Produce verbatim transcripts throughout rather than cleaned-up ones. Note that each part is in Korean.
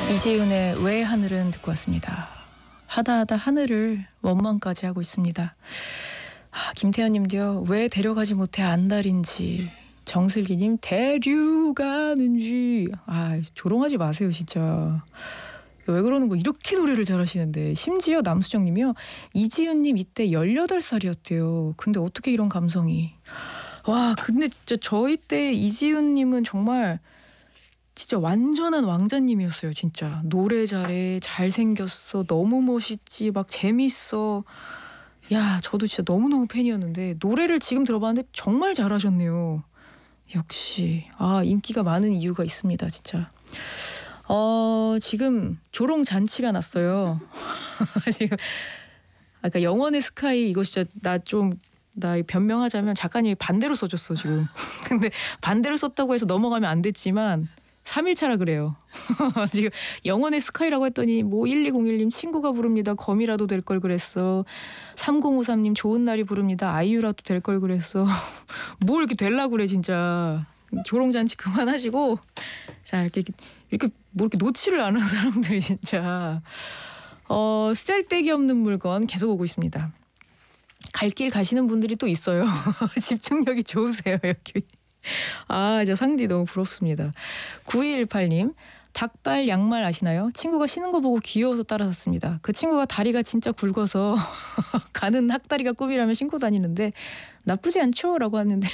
이지윤의 왜 하늘은 듣고 왔습니다. 하다하다 하늘을 원망까지 하고 있습니다. 아, 김태현님도요. 왜 데려가지 못해 안달인지. 정슬기님 데려가는지. 아 조롱하지 마세요 진짜. 왜 그러는 거. 이렇게 노래를 잘하시는데. 심지어 남수정님이요. 이지윤님 이때 열여덟 살이었대요. 근데 어떻게 이런 감성이. 와 근데 진짜 저희 때 이지윤님은 정말 진짜 완전한 왕자님이었어요. 진짜 노래 잘해, 잘생겼어, 너무 멋있지, 막 재밌어. 야 저도 진짜 너무너무 팬이었는데 노래를 지금 들어봤는데 정말 잘하셨네요. 역시 아 인기가 많은 이유가 있습니다. 진짜. 어 지금 조롱 잔치가 났어요. 지금 아까 영원의 스카이 이거 진짜 나 좀 나 변명하자면 작가님이 반대로 써줬어 지금. 근데 반대로 썼다고 해서 넘어가면 안 됐지만 삼 일차라 그래요. 지금 영원의 스카이라고 했더니 뭐 일이공일님 친구가 부릅니다. 검이라도 될 걸 그랬어. 삼공오삼님 좋은 날이 부릅니다. 아이유라도 될 걸 그랬어. 뭘 이렇게 될라 그래 진짜. 조롱잔치 그만하시고 자 이렇게 이렇게 뭐 이렇게 놓지를 않은 사람들이 진짜. 어 쓰잘데기 없는 물건 계속 오고 있습니다. 갈 길 가시는 분들이 또 있어요. 집중력이 좋으세요 여기. 아, 저 상디 너무 부럽습니다. 구이일팔님 닭발 양말 아시나요? 친구가 신은 거 보고 귀여워서 따라 샀습니다. 그 친구가 다리가 진짜 굵어서 가는 학다리가 꿈이라며 신고 다니는데 나쁘지 않죠? 라고 하는데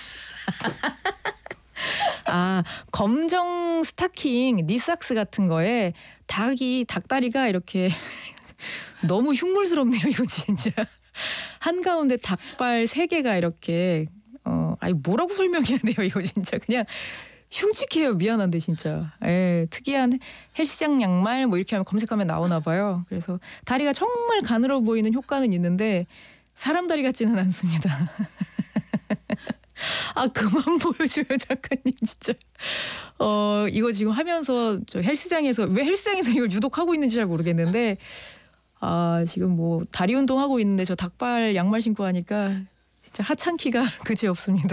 아 검정 스타킹 니삭스 같은 거에 닭이 닭다리가 이렇게 너무 흉물스럽네요. 이거 진짜. 한가운데 닭발 세 개가 이렇게 어, 아니 뭐라고 설명해야 돼요 이거 진짜. 그냥 흉측해요. 미안한데 진짜. 에, 특이한 헬스장 양말 뭐 이렇게 하면 검색하면 나오나 봐요. 그래서 다리가 정말 가늘어 보이는 효과는 있는데 사람 다리 같지는 않습니다. 아 그만 보여줘요 작가님 진짜. 어 이거 지금 하면서 저 헬스장에서 왜 헬스장에서 이걸 유독 하고 있는지 잘 모르겠는데 아 지금 뭐 다리 운동하고 있는데 저 닭발 양말 신고 하니까 진짜 하찮기가 그지없습니다.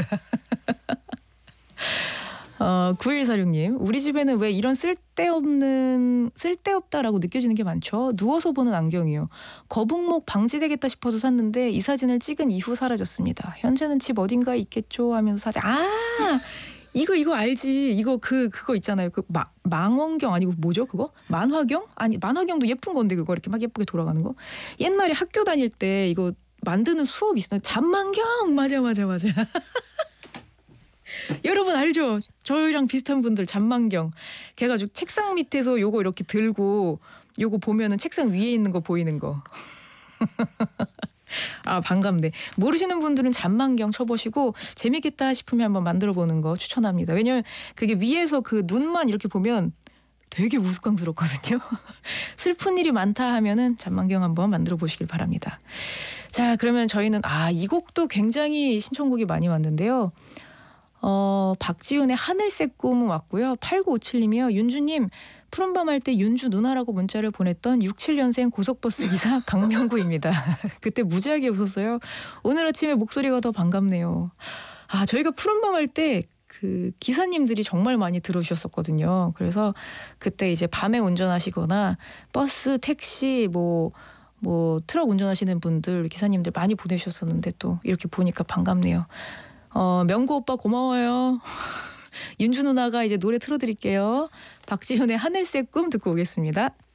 어, 구일사육님 우리 집에는 왜 이런 쓸데없는 쓸데없다라고 느껴지는 게 많죠. 누워서 보는 안경이요. 거북목 방지되겠다 싶어서 샀는데 이 사진을 찍은 이후 사라졌습니다. 현재는 집 어딘가에 있겠죠 하면서 사진. 아 이거 이거 알지. 이거 그 그거 있잖아요. 그 마, 망원경 아니고 뭐죠 그거? 만화경? 아니 만화경도 예쁜 건데 그거 이렇게 막 예쁘게 돌아가는 거. 옛날에 학교 다닐 때 이거 만드는 수업 있어요. 잠만경 맞아 맞아 맞아. 여러분 알죠? 저희랑 비슷한 분들 잠만경. 그래가지고 책상 밑에서 요거 이렇게 들고 요거 보면은 책상 위에 있는 거 보이는 거. 아 반갑네. 모르시는 분들은 잠만경 쳐보시고 재밌겠다 싶으면 한번 만들어보는 거 추천합니다. 왜냐면 그게 위에서 그 눈만 이렇게 보면 되게 우스꽝스럽거든요. 슬픈 일이 많다 하면은 잠만경 한번 만들어 보시길 바랍니다. 자 그러면 저희는 아 이 곡도 굉장히 신청곡이 많이 왔는데요. 어 박지훈의 하늘색 꿈 왔고요. 팔구오칠님이요. 윤주님 푸른밤 할 때 윤주 누나라고 문자를 보냈던 육칠년생 고속버스 기사 강명구입니다. 그때 무지하게 웃었어요. 오늘 아침에 목소리가 더 반갑네요. 아 저희가 푸른밤 할 때 그 기사님들이 정말 많이 들어주셨었거든요. 그래서 그때 이제 밤에 운전하시거나 버스, 택시, 뭐, 뭐 트럭 운전하시는 분들 기사님들 많이 보내주셨었는데 또 이렇게 보니까 반갑네요. 어, 명구 오빠 고마워요. 윤주 누나가 이제 노래 틀어드릴게요. 박지훈의 하늘색 꿈 듣고 오겠습니다.